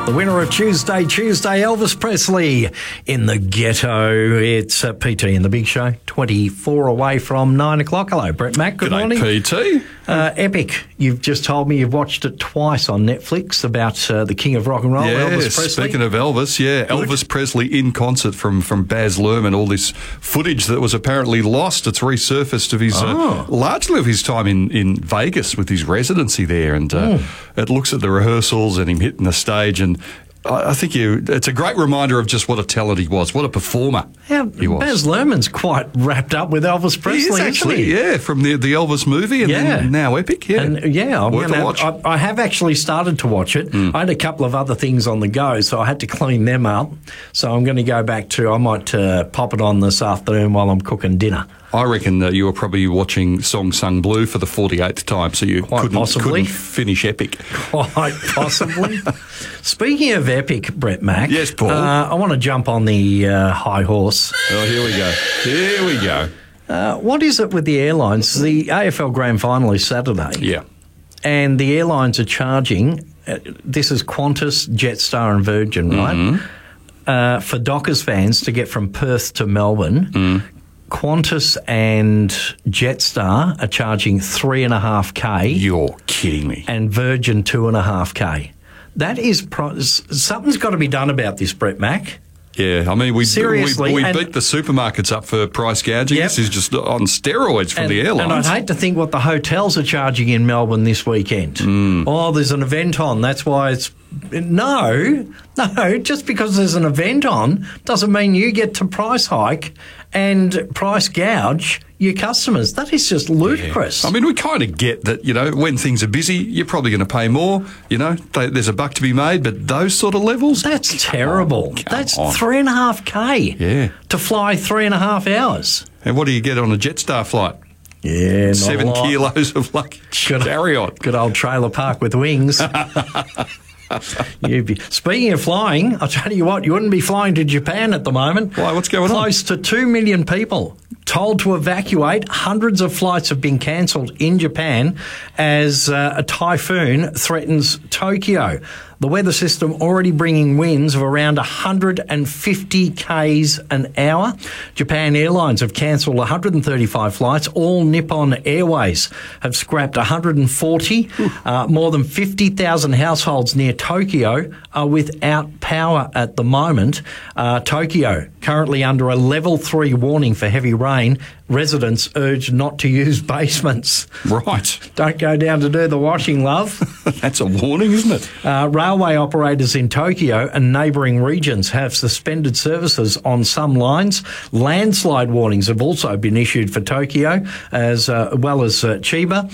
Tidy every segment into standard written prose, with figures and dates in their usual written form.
The winner of Tuesday, Elvis Presley in the ghetto. It's PT in the Big Show, 24 away from 9 o'clock. Hello, Brett Mack. Good morning. PT. Epic. You've just told me you've watched it twice on Netflix about the King of Rock and Roll, Elvis Presley. Speaking of Elvis, Elvis Presley in concert from Baz Luhrmann. All this footage that was apparently lost, it's resurfaced of his largely of his time in Vegas with his residency there, and it looks at the rehearsals and him hitting the stage, and I think it's a great reminder of just what a talent he was, what a performer he was. Baz Luhrmann's quite wrapped up with Elvis Presley, he is actually, from the Elvis movie and then now Epic, worth a watch. I have actually started to watch it. I had a couple of other things on the go, so I had to clean them up. So I'm going to go back to, I might pop it on this afternoon while I'm cooking dinner. I reckon that you were probably watching Song Sung Blue for the 48th time, so you couldn't finish Epic. Quite possibly. Speaking of Epic, Brett Mack. Yes, Paul. I want to jump on the high horse. Oh, here we go. What is it with the airlines? The AFL Grand Final is Saturday. Yeah. And the airlines are charging, this is Qantas, Jetstar and Virgin, right? For Dockers fans to get from Perth to Melbourne, Qantas and Jetstar are charging $3.5K. You're kidding me. And Virgin $2.5K. That is something's got to be done about this, Brett Mack. Yeah, I mean, we beat the supermarkets up for price gouging. Yep. This is just on steroids from the airlines. And I'd hate to think what the hotels are charging in Melbourne this weekend. Oh, there's an event on, that's why it's... No, just because there's an event on doesn't mean you get to price hike and price gouge your customers. That is just ludicrous. Yeah. I mean, we kind of get that, when things are busy, you're probably going to pay more. There's a buck to be made, but those sort of levels? That's terrible. That's $3.5K to fly 3.5 hours. And what do you get on a Jetstar flight? Yeah, not 7 kilos of luggage. Carry on. Good old trailer park with wings. Speaking of flying, I'll tell you what, you wouldn't be flying to Japan at the moment. Why? What's going on? Close to 2 million people told to evacuate. Hundreds of flights have been cancelled in Japan as a typhoon threatens Tokyo. The weather system already bringing winds of around 150 k's an hour. Japan Airlines have cancelled 135 flights. All Nippon Airways have scrapped 140. More than 50,000 households near Tokyo are without power at the moment. Tokyo currently under a level 3 warning for heavy rain. Residents urged not to use basements. Right. Don't go down to do the washing, love. That's a warning, isn't it? Railway operators in Tokyo and neighbouring regions have suspended services on some lines. Landslide warnings have also been issued for Tokyo, as well as Chiba,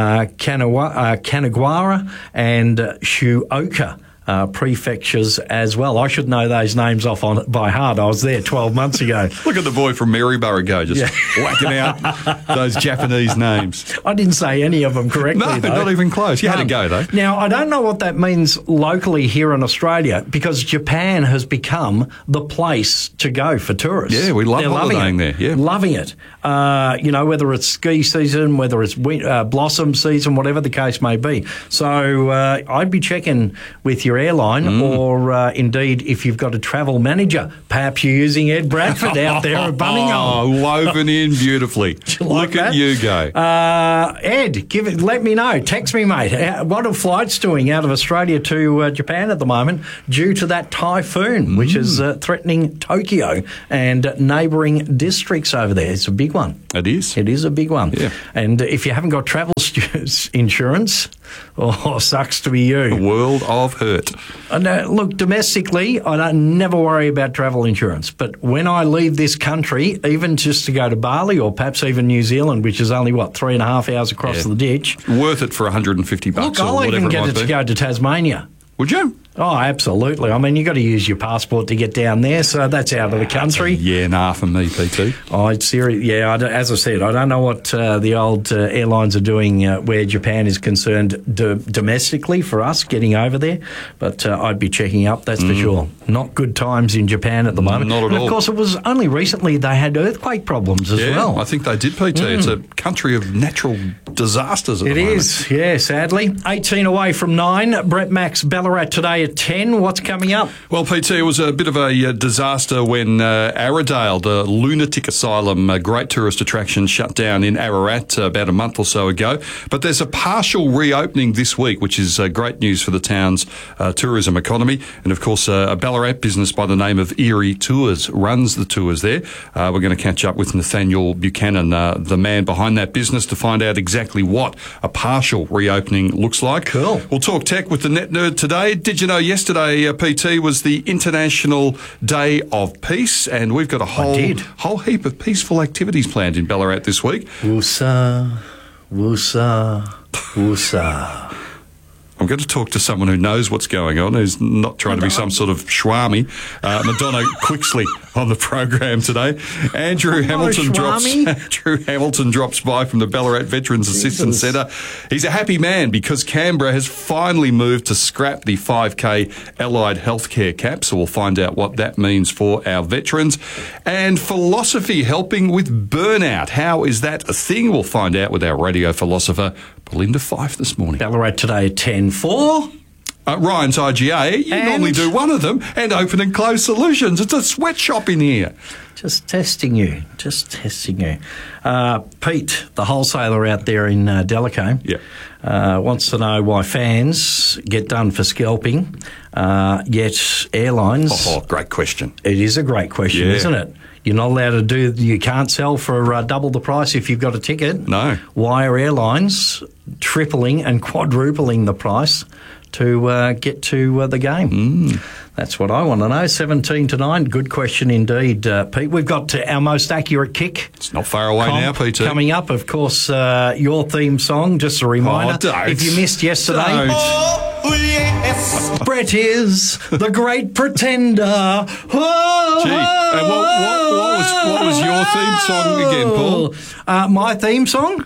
Kanagawa and Shuoka. Prefectures as well. I should know those names off by heart. I was there 12 months ago. Look at the boy from Maryborough go, just whacking out those Japanese names. I didn't say any of them correctly, though. Not even close. You had to go, though. Now, I don't know what that means locally here in Australia, because Japan has become the place to go for tourists. Yeah, we love holidaying there. Yeah. Loving it. Whether it's ski season, whether it's blossom season, whatever the case may be. So I'd be checking with your airline, or indeed, if you've got a travel manager, perhaps you're using Ed Bradford out there at Bunnings. Woven in beautifully. Look at you go. Ed, let me know. Text me, mate. What are flights doing out of Australia to Japan at the moment due to that typhoon, which is threatening Tokyo and neighbouring districts over there? It's a big one. It is. It is a big one. Yeah. And if you haven't got travel insurance, sucks to be you. A world of hurt. Look, domestically, I never worry about travel insurance. But when I leave this country, even just to go to Bali or perhaps even New Zealand, which is only, 3.5 hours across the ditch. Worth it for $150 Look, or I'll whatever even it get might it to be. go to Tasmania. Would you? Oh, absolutely. I mean, you've got to use your passport to get down there, so that's out of the country. For me, PT. As I said, I don't know what the old airlines are doing where Japan is concerned domestically for us getting over there, but I'd be checking up, that's for sure. Not good times in Japan at the moment. Not at all. And of course, it was only recently they had earthquake problems as well. I think they did, PT. It's a country of natural disasters at the moment. It is, sadly. 18 away from 9. Brett Mack's Ballarat Today at 10. What's coming up? Well, PT, it was a bit of a disaster when Arradale, the lunatic asylum, a great tourist attraction, shut down in Ararat about a month or so ago. But there's a partial reopening this week, which is great news for the town's tourism economy. And, of course, a Ballarat business by the name of Erie Tours runs the tours there. We're going to catch up with Nathaniel Buchanan, the man behind that business, to find out exactly what a partial reopening looks like. Cool. We'll talk tech with the Net Nerd today. Did you know yesterday, PT, was the International Day of Peace, and we've got a whole heap of peaceful activities planned in Ballarat this week. Woosa, woosa, woosa. I'm going to talk to someone who knows what's going on, who's not trying to be some sort of schwami. Madonna Quixley on the program today. Andrew Hamilton drops by from the Ballarat Veterans Assistance Centre. He's a happy man because Canberra has finally moved to scrap the 5K allied healthcare cap, so we'll find out what that means for our veterans. And philosophy helping with burnout. How is that a thing? We'll find out with our radio philosopher, Belinda Fife, this morning. Ballarat today at 10:04. Ryan's IGA, you normally do one of them, and open and close solutions. It's a sweatshop in here. Just testing you. Pete, the wholesaler out there in Delacombe, wants to know why fans get done for scalping, yet airlines... Oh, great question. It is a great question, isn't it? You're not allowed to you can't sell for double the price if you've got a ticket. No. Why are airlines tripling and quadrupling the price to get to the game? That's what I want to know. 17-9. Good question indeed, Pete. We've got our most accurate kick. It's not far away now, PT. Coming up, of course, your theme song. Just a reminder. If you missed yesterday... Brett is the great pretender. Oh, gee, and what was your theme song again, Paul? My theme song?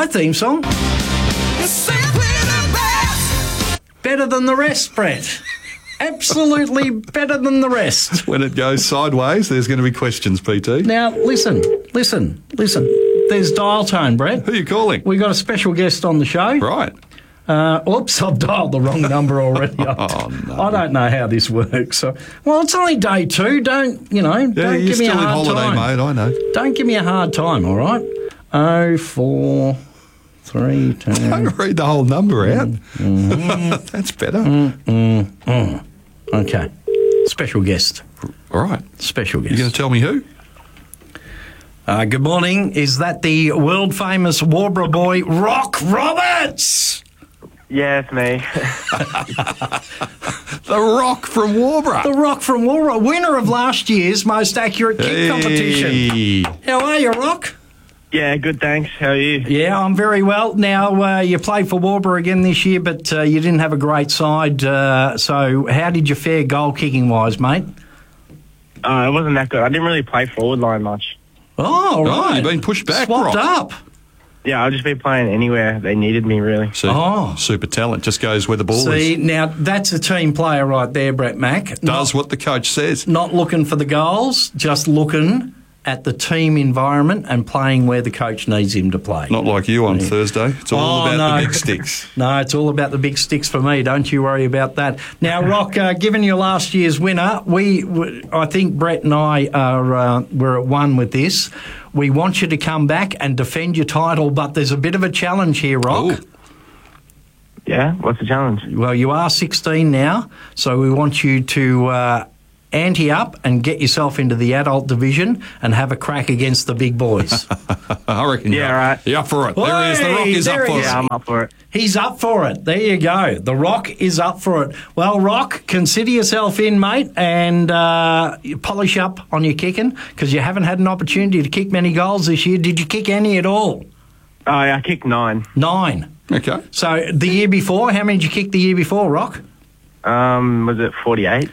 Better than the rest, Brett. Absolutely better than the rest. When it goes sideways, there's going to be questions, PT. Now, listen. There's dial tone, Brett. Who are you calling? We got a special guest on the show. Right. Oops, I've dialed the wrong number already. No. I don't know how this works. So, well, it's only day 2. Don't give me a hard time. You're still in holiday mode, I know. Don't give me a hard time, all right? 04 3 2. Don't read the whole number out. That's better. Okay. Special guest. All right. Special guest. You going to tell me who? Good morning. Is that the world famous Warbra boy, Rock Roberts? Yeah, it's me. The Rock from Warbra. The Rock from Warbra, winner of last year's most accurate kick competition. How are you, Rock? Yeah, good, thanks. How are you? Yeah, I'm very well. Now, you played for Warbra again this year, but you didn't have a great side. So how did you fare goal-kicking-wise, mate? It wasn't that good. I didn't really play forward line much. Oh, right. Oh, you've been pushed back, Swapped Rock. up. Yeah, I'll just be playing anywhere they needed me, really. Super talent. Just goes where the ball is. See, now, that's a team player right there, Brett Mack. Does what the coach says. Not looking for the goals, just looking at the team environment and playing where the coach needs him to play. Not like you on Thursday. It's all about the big sticks. No, it's all about the big sticks for me. Don't you worry about that. Now, Rock, given your last year's winner, I think Brett and I we're at one with this. We want you to come back and defend your title, but there's a bit of a challenge here, Rock. Ooh. Yeah? What's the challenge? Well, you are 16 now, so we want you to ante up and get yourself into the adult division and have a crack against the big boys. I reckon right. You're up for it. There he is. The Rock is up for it. Yeah, I'm up for it. He's up for it. There you go. The Rock is up for it. Well, Rock, consider yourself in, mate, and polish up on your kicking because you haven't had an opportunity to kick many goals this year. Did you kick any at all? Oh, yeah, I kicked 9. 9. Okay. So the year before, how many did you kick the year before, Rock? Was it 48?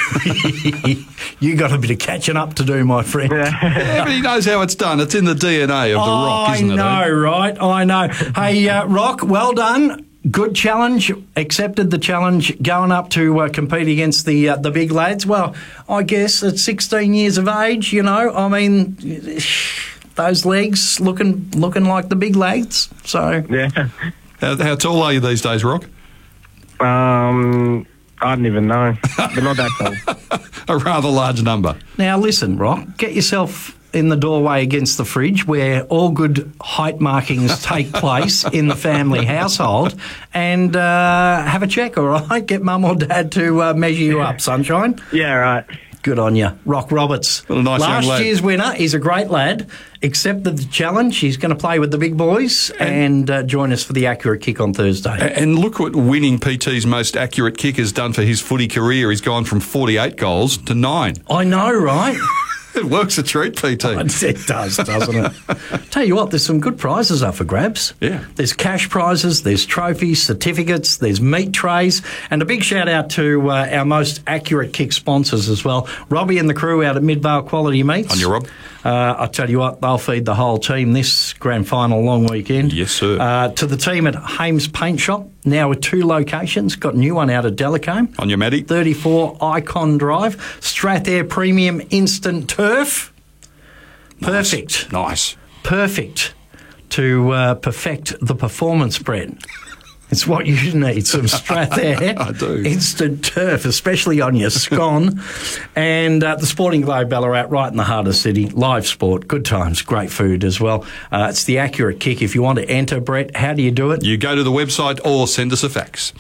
You got a bit of catching up to do, my friend. Yeah, but he knows how it's done. It's in the DNA of the Rock, isn't it? I know, right? I know. Hey, Rock, well done. Good challenge. Accepted the challenge going up to compete against the big lads. Well, I guess at 16 years of age, you know, I mean, those legs looking like the big lads. So Yeah. How tall are you these days, Rock? I don't even know. They're not that tall. A rather large number. Now, listen, Rock, get yourself in the doorway against the fridge where all good height markings take place in the family household and have a check, all right? Get mum or dad to measure you up, sunshine. Yeah, right. Good on you. Rock Roberts. What a nice young lad. Last year's winner. He's a great lad. Accepted the challenge. He's going to play with the big boys and join us for the accurate kick on Thursday. And look what winning PT's most accurate kick has done for his footy career. He's gone from 48 goals to 9. I know, right? It works a treat, PT. It does, doesn't it? Tell you what, there's some good prizes up for grabs. Yeah. There's cash prizes, there's trophies, certificates, there's meat trays, and a big shout out to our most accurate kick sponsors as well. Robbie and the crew out at Midvale Quality Meats. On you, Rob. I tell you what, they'll feed the whole team this grand final long weekend. Yes, sir. To the team at Hames Paint Shop, now with 2 locations. Got a new one out at Delacombe. On your Matty. 34 Icon Drive. Strathair Premium Instant Turf. Perfect. Nice. Perfect to perfect the performance bread. It's what you need, some Strathair I do. Instant Turf, especially on your scone. And the Sporting Globe Ballarat, right in the heart of the city. Live sport, good times, great food as well. It's the accurate kick. If you want to enter, Brett, how do you do it? You go to the website or send us a fax.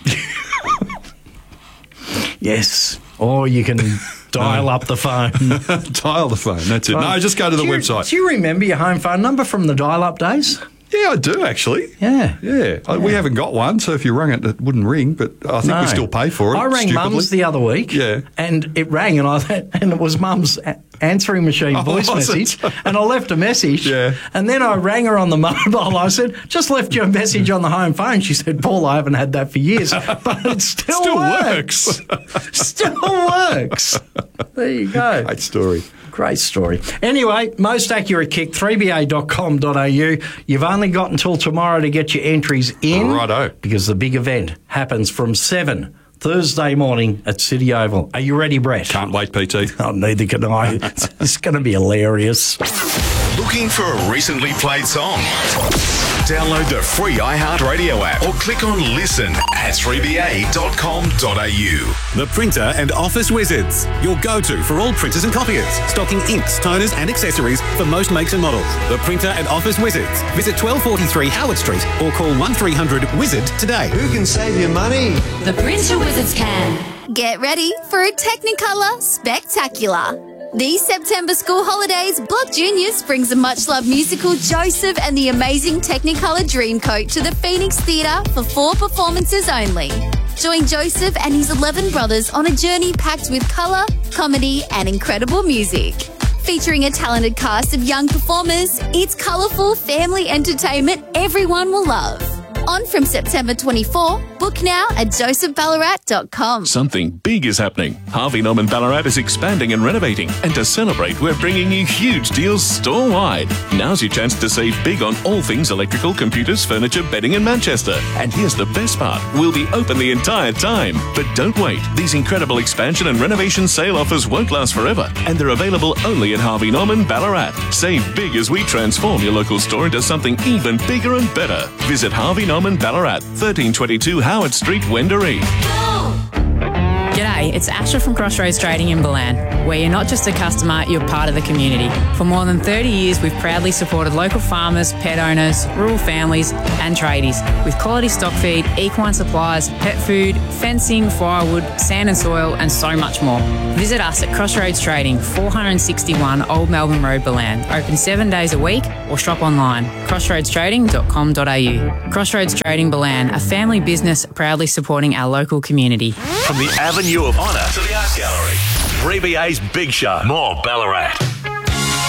Yes, or you can dial up the phone. Dial the phone, that's it. No, just go to the website. Do you remember your home phone number from the dial-up days? Yeah, I do, actually. Yeah. Yeah. We haven't got one, so if you rang it, it wouldn't ring, but I think we still pay for it. I rang stupidly. Mum's the other week. Yeah. And it rang, and it was Mum's answering machine voice was it? message. And I left a message. Yeah. And then I rang her on the mobile. I said, just left you a message on the home phone. She said, Paul, I haven't had that for years. But it still works. Still works. There you go. Great story. Great story. Anyway, most accurate kick, 3ba.com.au. You've only got until tomorrow to get your entries in. Righto. Because the big event happens from 7 Thursday morning at City Oval. Are you ready, Brett? Can't wait, PT. Oh, neither can I. It's going to be hilarious. Looking for a recently played song? Download the free iHeartRadio app or click on listen at 3ba.com.au. The Printer and Office Wizards, your go-to for all printers and copiers, stocking inks, toners and accessories for most makes and models. The Printer and Office Wizards. Visit 1243 Howard Street or call 1300-WIZARD today. Who can save you money? The Printer Wizards can. Get ready for a Technicolor Spectacular. These September school holidays, Block Juniors brings the much-loved musical Joseph and the amazing Technicolor Dreamcoat to the Phoenix Theatre for 4 performances only. Join Joseph and his 11 brothers on a journey packed with colour, comedy and incredible music. Featuring a talented cast of young performers, it's colourful family entertainment everyone will love. On from September 24, book now at josephballarat.com. Something big is happening. Harvey Norman Ballarat is expanding and renovating. And to celebrate, we're bringing you huge deals store-wide. Now's your chance to save big on all things electrical, computers, furniture, bedding in Manchester. And here's the best part. We'll be open the entire time. But don't wait. These incredible expansion and renovation sale offers won't last forever. And they're available only at Harvey Norman Ballarat. Save big as we transform your local store into something even bigger and better. Visit Harvey Norman Ballarat, 1322 Howard Street, Wendouree. G'day, it's Asha from Crossroads Trading in Balan, where you're not just a customer, you're part of the community. For more than 30 years, we've proudly supported local farmers, pet owners, rural families and tradies with quality stock feed, equine supplies, pet food, fencing, firewood, sand and soil and so much more. Visit us at Crossroads Trading, 461 Old Melbourne Road, Balan. Open 7 days a week or shop online, crossroadstrading.com.au. Crossroads Trading Balan, a family business proudly supporting our local community. From the Avenue of Honour to the Art Gallery, 3BA's Big Show. More Ballarat.